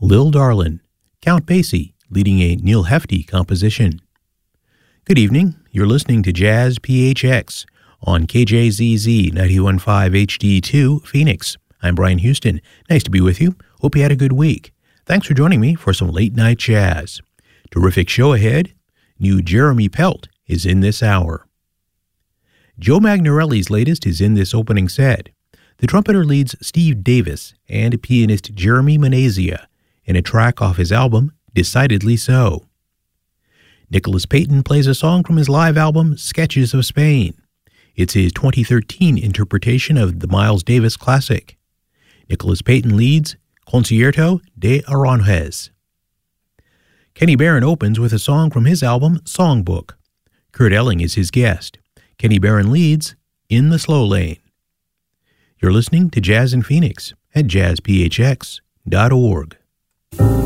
Lil Darlin, Count Basie leading a Neil Hefti composition. Good evening, you're listening to Jazz PHX on KJZZ 91.5 HD2 Phoenix. I'm Brian Houston. Nice to be with you. Hope you had a good week. Thanks for joining me for some late night jazz. Terrific show ahead. New Jeremy Pelt is in this hour. Joe Magnarelli's latest is in this opening set. The trumpeter leads Steve Davis and pianist Jeremy Manazia in a track off his album, Decidedly So. Nicholas Payton plays a song from his live album, Sketches of Spain. It's his 2013 interpretation of the Miles Davis classic. Nicholas Payton leads Concierto de Aranjuez. Kenny Barron opens with a song from his album, Songbook. Kurt Elling is his guest. Kenny Barron leads In the Slow Lane. You're listening to Jazz in Phoenix at jazzphx.org.